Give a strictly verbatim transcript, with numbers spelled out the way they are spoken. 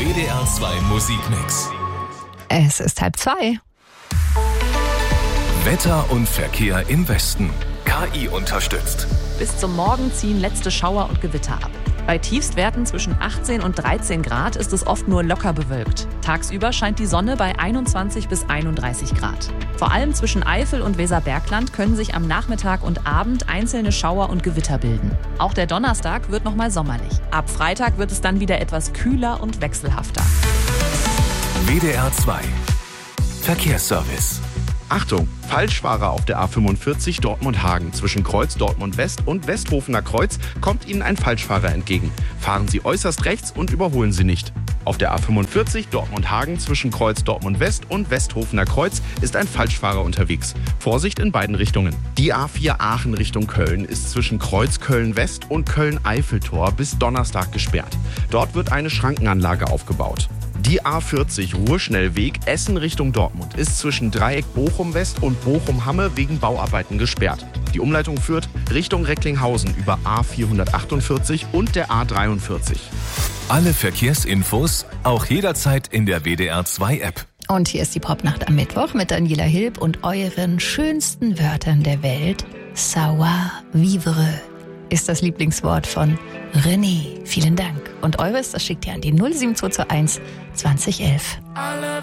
W D R zwei Musikmix. Es ist halb zwei. Wetter und Verkehr im Westen. K I unterstützt. Bis zum Morgen ziehen letzte Schauer und Gewitter ab. Bei Tiefstwerten zwischen achtzehn und dreizehn Grad ist es oft nur locker bewölkt. Tagsüber scheint die Sonne bei einundzwanzig bis einunddreißig Grad. Vor allem zwischen Eifel und Weserbergland können sich am Nachmittag und Abend einzelne Schauer und Gewitter bilden. Auch der Donnerstag wird nochmal sommerlich. Ab Freitag wird es dann wieder etwas kühler und wechselhafter. W D R zwei Verkehrsservice. Achtung, Falschfahrer auf der A fünfundvierzig Dortmund-Hagen. Zwischen Kreuz Dortmund-West und Westhofener Kreuz kommt Ihnen ein Falschfahrer entgegen. Fahren Sie äußerst rechts und überholen Sie nicht. Auf der A fünfundvierzig Dortmund-Hagen zwischen Kreuz Dortmund-West und Westhofener Kreuz ist ein Falschfahrer unterwegs. Vorsicht in beiden Richtungen. Die A vier Aachen Richtung Köln ist zwischen Kreuz Köln-West und Köln-Eiffeltor bis Donnerstag gesperrt. Dort wird eine Schrankenanlage aufgebaut. Die A vierzig Ruhrschnellweg Essen Richtung Dortmund ist zwischen Dreieck Bochum-West und Bochum-Hamme wegen Bauarbeiten gesperrt. Die Umleitung führt Richtung Recklinghausen über A vierhundertachtundvierzig und der A dreiundvierzig. Alle Verkehrsinfos auch jederzeit in der W D R zwei App. Und hier ist die Popnacht am Mittwoch mit Daniela Hilb und euren schönsten Wörtern der Welt. Savoir-vivre ist das Lieblingswort von René. Vielen Dank. Und eures, das schickt ihr an die null sieben zwei zwei eins zwanzig elf.